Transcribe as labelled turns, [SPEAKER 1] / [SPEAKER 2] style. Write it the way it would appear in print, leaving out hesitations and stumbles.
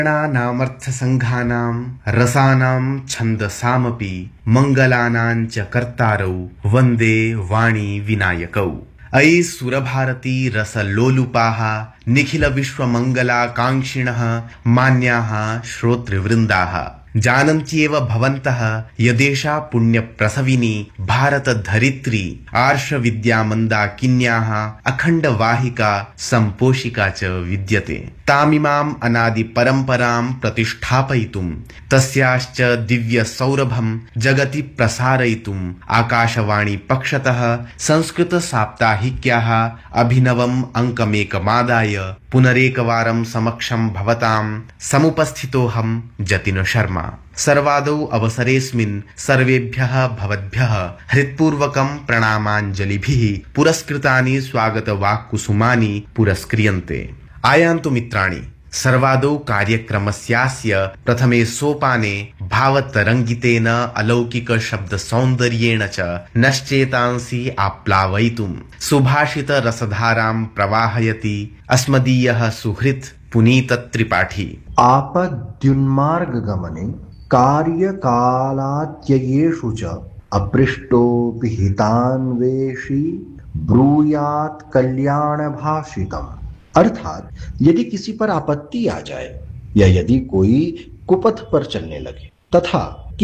[SPEAKER 1] नामर्थसङ्घानां रसानां छन्दसामपि मङ्गलानां च कर्तारौ वन्दे वाणी विनायकौ। अयि सुरभारती रसलोलुपाः निखिल विश्वमङ्गलाकाङ्क्षिणः मान्याः श्रोतृवृन्दाः जानन्त्येव भवन्तः यदेषा पुण्यप्रसविनी भारतधरित्री आर्षविद्यामन्दाकिन्याः अखण्डवाहिका सम्पोषिका च विद्यते। तामिमाम् अनादिपरम्परां प्रतिष्ठापयितुं तस्याश्च दिव्यसौरभं जगति प्रसारयितुम् आकाशवाणी पक्षतः संस्कृतसाप्ताहिक्याः अभिनवम् अङ्कमेकमादाय पुनरेकवारं समक्षं भवतां समुपस्थितोऽहं जतिन शर्मा। सर्वादौ अवसरेऽस्मिन् सर्वेभ्यः भवद्भ्यः हृत्पूर्वकं प्रणामाञ्जलिभिः पुरस्कृतानि स्वागतवाक्कुसुमानि पुरस्क्रियन्ते। आयान्तु मित्राणि, सर्वादौ कार्यक्रमस्यास्य प्रथमे सोपाने भावतरङ्गितेन अलौकिकशब्दसौन्दर्येण च नश्चेतांसि आप्लावयितुं सुभाषितरसधारां प्रवाहयति अस्मदीयः सुहृत् पुनीत त्रिपाठी।
[SPEAKER 2] आपद्युन्मार्गगमने कार्यकालात्ययेषु च अपृष्टो विहितान्वेषी ब्रूयात् कल्याणभाषितम्। अर्थात यदि किसी पर आपत्ति आ जाए या यदि कोई कुपथ पर चलने लगे तथा